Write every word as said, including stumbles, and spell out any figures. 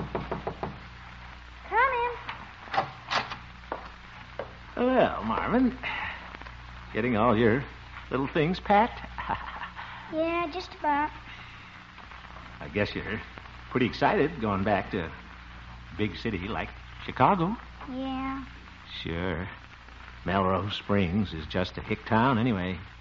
Come in. Well, Marvin, getting all your little things packed? Yeah, just about. I guess you're pretty excited going back to a big city like Chicago. Yeah. Sure. Melrose Springs is just a hick town anyway.